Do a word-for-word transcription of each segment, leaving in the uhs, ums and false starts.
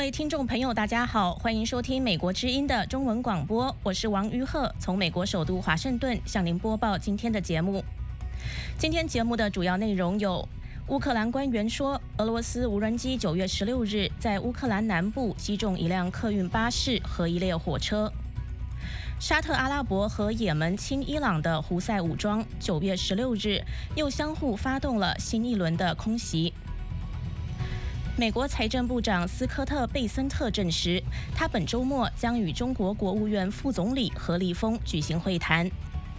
位听众朋友，大家好，欢迎收听美国之音的中文广播，我是王于鹤，从美国首都华盛顿向您播报今天的节目。今天节目的主要内容有：乌克兰官员说，俄罗斯无人机九月十六日在乌克兰南部击中一辆客运巴士和一列火车。沙特阿拉伯和也门亲伊朗的胡塞武装九月十六日又相互发动了新一轮的空袭。美国财政部长斯科特·贝森特证实，他本周末将与中国国务院副总理何立峰举行会谈。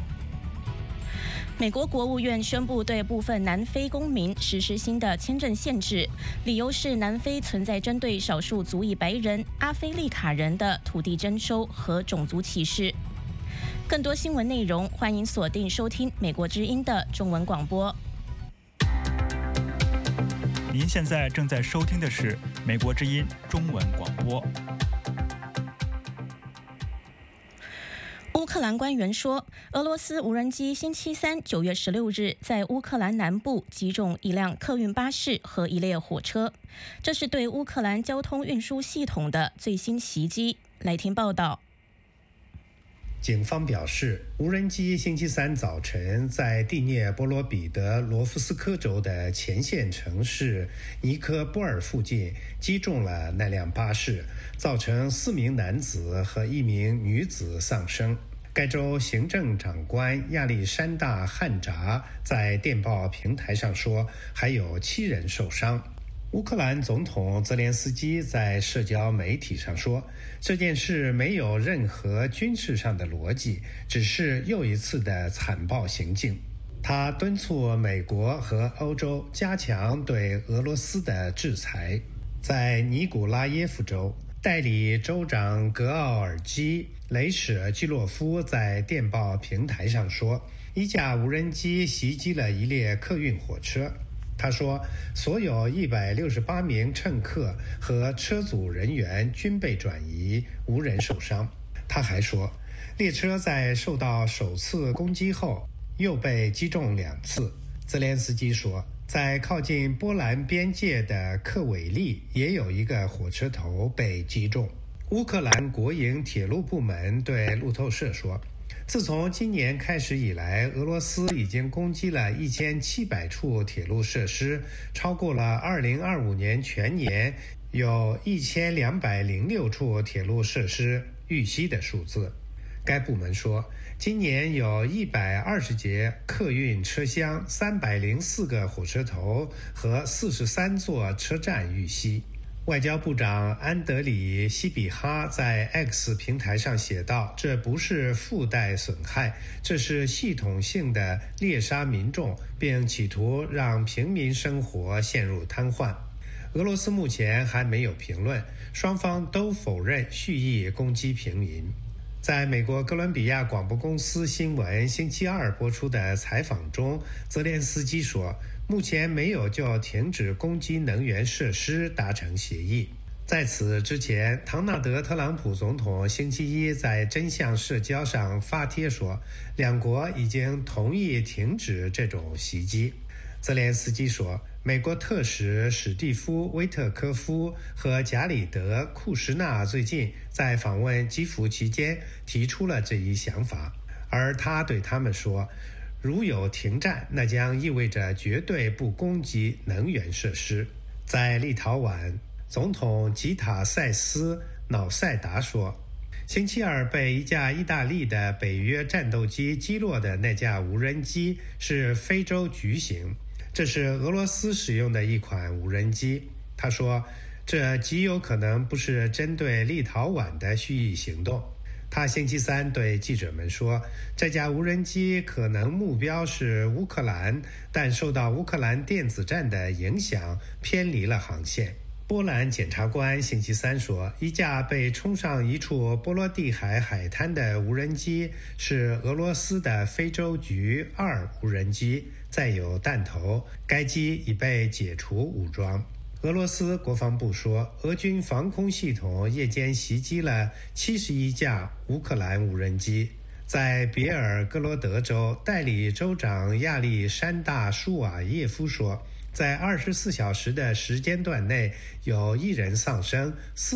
美国国务院宣布对部分南非公民实施新的签证限制，理由是南非存在针对少数族裔白人、阿非利卡人的土地征收和种族歧视。更多新闻内容，欢迎锁定收听美国之音的中文广播。 您现在正在收听的是美国之音中文广播。 乌克兰官员说，俄罗斯无人机星期三九月十六日在乌克兰南部击中一辆客运巴士和一列火车，这是对乌克兰交通运输系统的最新袭击。来听报道。 警方表示，无人机星期三早晨在第聂波罗彼得罗夫斯科州的前线城市尼科波尔附近击中了那辆巴士，造成四名男子和一名女子丧生。该州行政长官亚历山大·汉扎在电报平台上说，还有七人受伤。乌克兰总统泽连斯基在社交媒体上说，这件事没有任何军事上的逻辑，只是又一次的残暴行径。他敦促美国和欧洲加强对俄罗斯的制裁。在尼古拉耶夫州，代理州长格奥尔基·雷舍基洛夫在电报平台上说，一架无人机袭击了一列客运火车。他说，所有一百六十八名乘客和车组人员均被转移，无人受伤。他还说，列车在受到首次攻击后又被击中两次。泽连斯基说，在靠近波兰边界的克韦利也有一个火车头被击中。乌克兰国营铁路部门对路透社说，自从今年开始以来，俄罗斯已经攻击了一千七百处铁路设施，超过了二零二五年全年有一千两百零六处铁路设施遇袭的数字。该部门说，今年有一百二十节客运车厢、三百零四个火车头和四十三座车站遇袭。外交部长安德里希比哈在 X 平台上写道，这不是附带损害，这是系统性的猎杀民众，并企图让平民生活陷入瘫痪。俄罗斯目前还没有评论，双方都否认蓄意攻击平民。在美国哥伦比亚广播公司新闻星期二播出的采访中，泽连斯基说，目前没有就停止攻击能源设施达成协议。在此之前，唐纳德·特朗普总统星期一在真相社交上发帖说，两国已经同意停止这种袭击。泽连斯基说，美国特使史蒂夫·威特科夫和贾里德·库什纳最近在访问基辅期间提出了这一想法，而他对他们说，如有停战，那将意味着绝对不攻击能源设施。在立陶宛，总统吉塔塞斯·瑙塞达说，星期二被一架意大利的北约战斗机击落的那架无人机是非洲橘型，这是俄罗斯使用的一款无人机。他说，这极有可能不是针对立陶宛的蓄意行动。他星期三对记者们说，这架无人机可能目标是乌克兰，但受到乌克兰电子战的影响，偏离了航线。波兰检察官星期三说，一架被冲上一处波罗的海海滩的无人机是俄罗斯的非洲菊二无人机，载有弹头，该机已被解除武装。俄罗斯国防部说，俄军防空系统夜间袭击了七十一架乌克兰无人机。在别尔哥罗德州，代理州长亚历山大·舒瓦耶夫说，在二十四小时的时间段内，有一人丧生，四